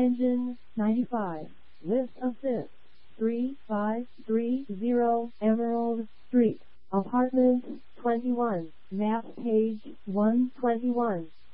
Engine 95. List assist 3530 Emerald Street, Apartment 21, map page 121.